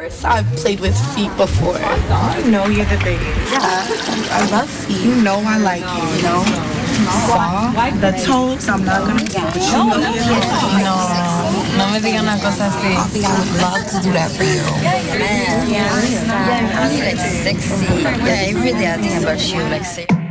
course, I've played with feet before. You know you're the biggest. Yeah, I love feet. You know I like you, you know? The toes, I'm not gonna get you. No, no me digan una cosa así. I would love to do that for you. Man, yeah, I was like sexy. Yeah, every day I think about you, like sexy.